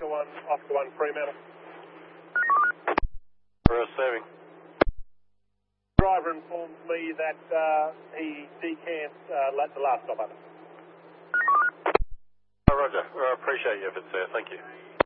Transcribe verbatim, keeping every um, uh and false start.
one, Oscar one, Fremantle. Receiving. Driver informs me that uh, he decamped uh, at the last stop. Oh, Roger. I appreciate your efforts there. Thank you.